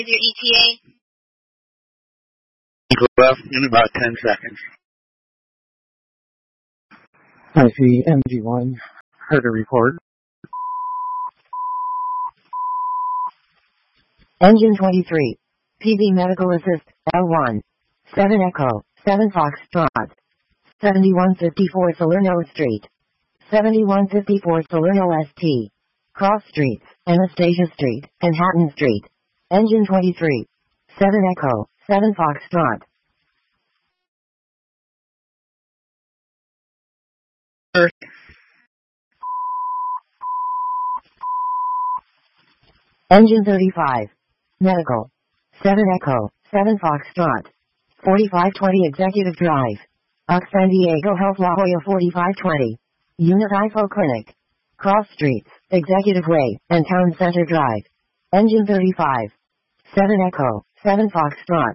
your ETA? Left in about 10 seconds. I see MG1. Heard a report. Engine 23. PV Medical Assist, L1. 7 Echo, 7 Foxtrot. 7154 Salerno Street. 7154 Salerno ST. Cross Streets, Anastasia Street, Manhattan Street. Engine 23. 7 Echo, 7 Foxtrot. Engine 35. Medical. 7 Echo, 7 Foxtrot. 4520 Executive Drive. San Diego Health La Jolla 4520. Unit IFO Clinic. Cross Streets, Executive Way, and Town Center Drive. Engine 35. 7 Echo, 7 Foxtrot.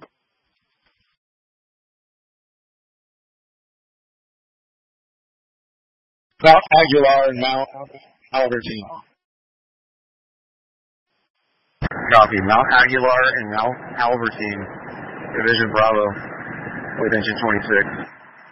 Mount Aguilar and Mount Albertine. Copy. Mount Aguilar and Mount Albertine, Division Bravo, with engine 26.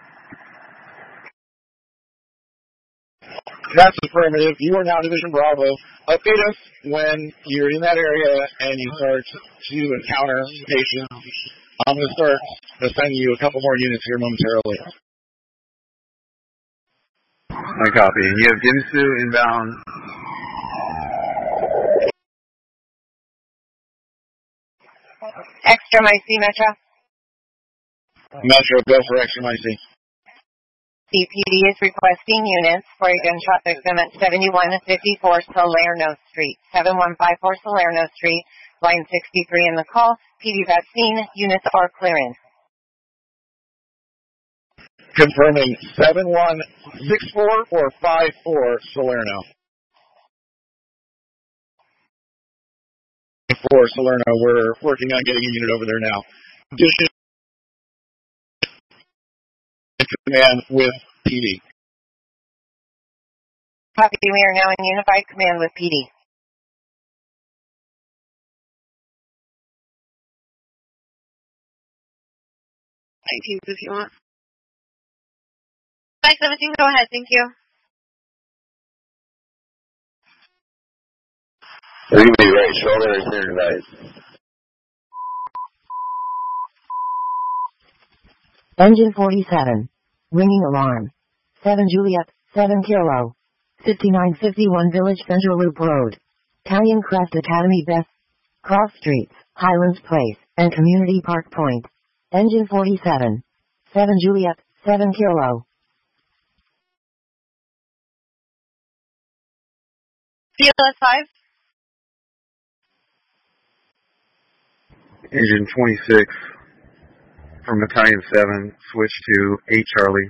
That's affirmative. You are now Division Bravo. Update us when you're in that area and you start to encounter patients. I'm going to start assigning you a couple more units here momentarily. I copy. You have Ginsu inbound. Extra IC Metro. Metro, go for extra IC. CPD is requesting units for a gunshot victim at 7154 Salerno Street. 7154 Salerno Street, line 63 in the call. PD vaccine, units are clearance. Confirming 7164 or 54 Salerno. For Salerno, we're working on getting a unit over there now. Addition command with PD. Copy, we are now in unified command with PD. 19 if you want. 517, go ahead, thank you. 3B right, shoulder is here tonight. Engine 47. Ringing alarm. 7 Juliet, 7 Kilo. 5951 Village Central Loop Road. Canyon Crest Academy Beth. Cross Streets, Highlands Place, and Community Park Point. Engine 47. 7 Juliet, 7 Kilo. CLS 5. Engine 26 from Battalion 7, switch to 8 Charlie.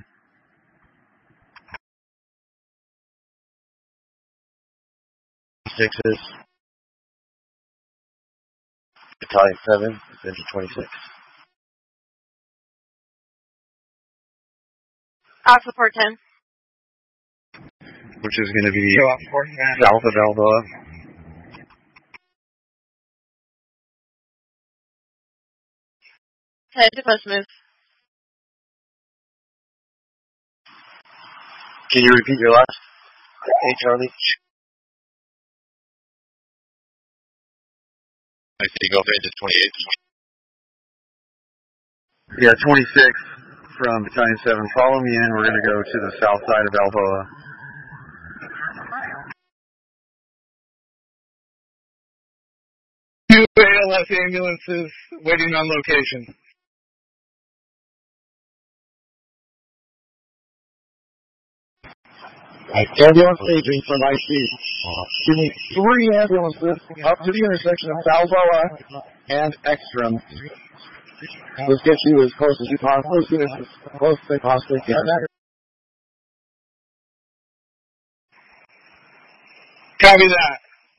Sixes. Battalion 7, Engine 26. Support 10. Which is going to be south of Balboa. Head to post move. Can you repeat your last? Hey, Charlie. I think go for engine 28. Yeah, 26 from Battalion 7. Follow me in. We're going to go to the south side of Balboa. Two ALS ambulances waiting on location. Ambulance aging from IC. Give me 3 ambulances up to the intersection of Balboa and Ekstrom. Let's get you as close as you possibly as close as they possibly can. Copy that.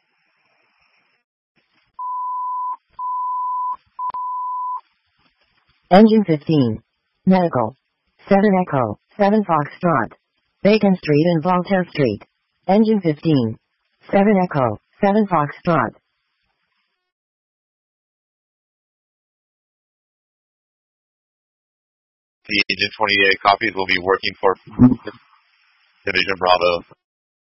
Engine 15. Medical. 7 Echo, 7 Foxtrot. Bacon Street and Voltaire Street. Engine 15. 7 Echo, 7 Foxtrot. The Agent 28 copies will be working for Division Bravo.